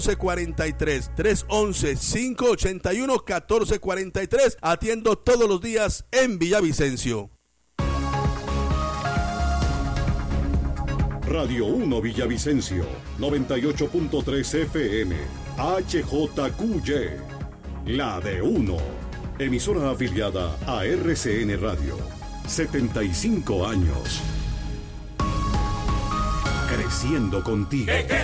1443, 311-581-1443. Atiendo todos los días en Villavicencio. Radio 1 Villavicencio, 98.3 FM, HJQY, la de 1. Emisora afiliada a RCN Radio. 75 años. Creciendo contigo.